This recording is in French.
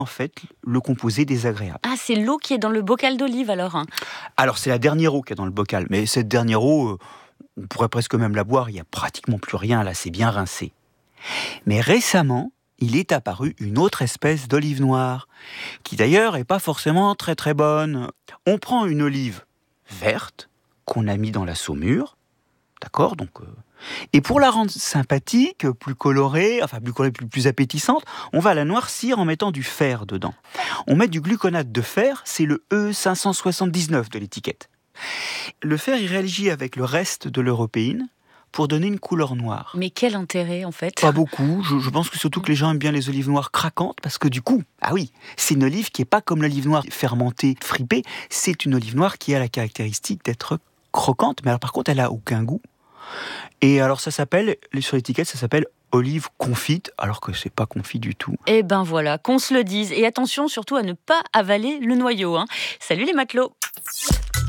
en fait le composé désagréable. Ah, c'est l'eau qui est dans le bocal d'olive alors, hein. Alors c'est la dernière eau qu'il y a dans le bocal, mais cette dernière eau, on pourrait presque même la boire, il n'y a pratiquement plus rien là, c'est bien rincé. Mais récemment, il est apparu une autre espèce d'olive noire, qui d'ailleurs n'est pas forcément très très bonne. On prend une olive verte qu'on a mis dans la saumure, d'accord, et pour la rendre sympathique, plus colorée, plus appétissante, on va la noircir en mettant du fer dedans. On met du gluconate de fer, c'est le E579 de l'étiquette. Le fer, il réagit avec le reste de l'européine pour donner une couleur noire. Mais quel intérêt en fait? Pas beaucoup, je pense que surtout que les gens aiment bien les olives noires craquantes, parce que du coup, ah oui, c'est une olive qui n'est pas comme l'olive noire fermentée, fripée, c'est une olive noire qui a la caractéristique d'être croquante, mais alors par contre, elle n'a aucun goût. Et alors sur l'étiquette, ça s'appelle olive confite, alors que c'est pas confit du tout. Eh ben voilà, qu'on se le dise. Et attention surtout à ne pas avaler le noyau, hein. Salut les matelots!